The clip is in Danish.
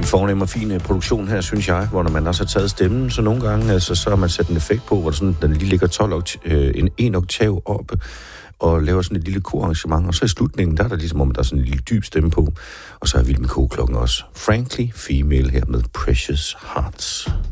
fornem og fin produktion her, synes jeg, hvor når man også har taget stemmen, så nogle gange altså, så har man sat en effekt på, hvor sådan, den lige ligger en oktav oppe, og laver sådan et lille korarrangement, og så i slutningen, der er der ligesom, om der er sådan en lille dyb stemme på, og så er Vild med Koklokken også. Frankly Female her med Precious Hearts.